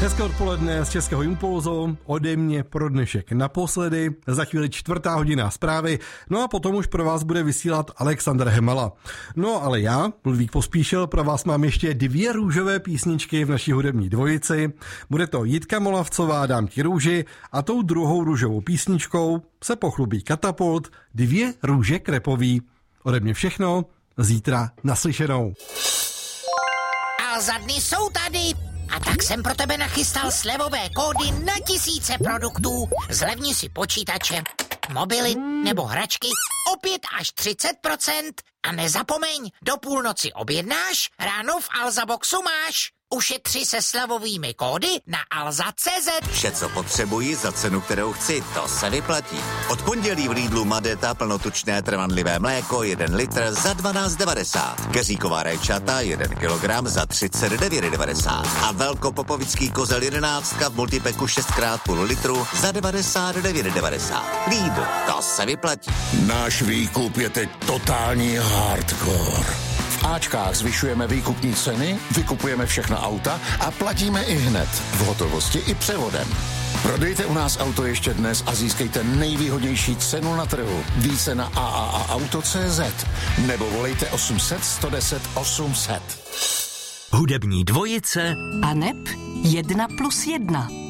Hezké odpoledne z Českého Impulzu, ode mě pro dnešek naposledy, za chvíli 4:00 zprávy, no a potom už pro vás bude vysílat Alexandr Hemala. No ale já, Ludvík Pospíšil, pro vás mám ještě 2 růžové písničky v naší hudební dvojici. Bude to Jitka Molavcová, Dám ti růži, a tou druhou růžovou písničkou se pochlubí Katapult, 2 růže krepový. Ode mě všechno, zítra naslyšenou. A za dny jsou tady. A tak jsem pro tebe nachystal slevové kódy na tisíce produktů. Zlevni si počítače, mobily nebo hračky o 5 až 30%. A nezapomeň, do půlnoci objednáš, ráno v Alza Boxu máš. Ušetři se slevovými kódy na alza.cz. Vše, co potřebuji za cenu, kterou chci, to se vyplatí. Od pondělí v Lidlu Madeta plnotučné trvanlivé mléko 1 litr za 12,90. Keříková rajčata 1 kilogram za 39,90. A velkopopovický kozel 11 v multipeku 6x půl litru za 99,90. Lidl, to se vyplatí. Náš výkup je teď totální hardcore. V Ačkách zvyšujeme výkupní ceny, vykupujeme všechna auta a platíme i hned, v hotovosti i převodem. Prodejte u nás auto ještě dnes a získejte nejvýhodnější cenu na trhu. Více na AAAauto.cz nebo volejte 800 110 800. Hudební dvojice a neb 1+1.